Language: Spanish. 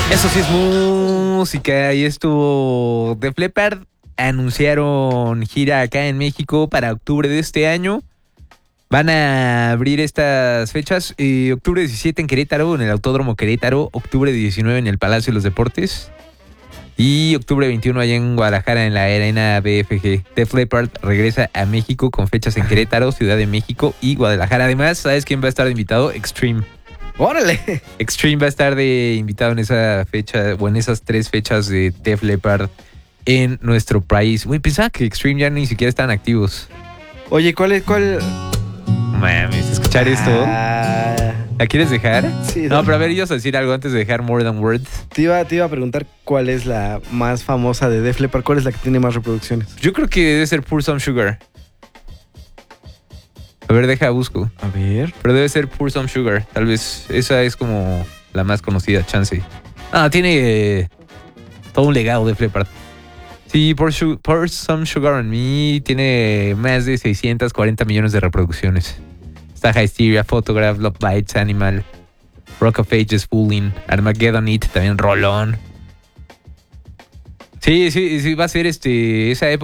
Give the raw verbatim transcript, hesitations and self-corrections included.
Eso sí es música. Y estuvo Def Leppard. Anunciaron gira acá en México para octubre de este año. Van a abrir estas fechas. Eh, octubre diecisiete en Querétaro, en el Autódromo Querétaro. Octubre diecinueve en el Palacio de los Deportes. Y octubre veintiuno allá en Guadalajara, en la Arena B F G. Def Leppard regresa a México con fechas en Querétaro, Ciudad de México y Guadalajara. Además, ¿sabes quién va a estar de invitado? Extreme. ¡Órale! Extreme va a estar de invitado en esa fecha, o en esas tres fechas de Def Leppard en nuestro país. Uy, pensaba que Extreme ya ni siquiera estaban activos. Oye, ¿cuál es? ¿Cuál? Mames, escuchar esto. Ah, ¿La quieres dejar? sí. No, pero a ver, ibas a decir algo antes de dejar More Than Words. Te iba, te iba a preguntar cuál es la más famosa de Def Leppard. ¿Cuál es la que tiene más reproducciones? Yo creo que debe ser Pour Some Sugar. A ver, deja, busco. A ver. Pero debe ser Pour Some Sugar. Tal vez esa es como la más conocida, chance. Ah, tiene eh, todo un legado de Leppard. Sí, Pour, Su- Pour Some Sugar on Me tiene más de seiscientos cuarenta millones de reproducciones. Está Hysteria, Photograph, Love Bites, Animal, Rock of Ages, Fooling, Armageddon It, también Rolón. Sí, sí, sí, va a ser este esa época.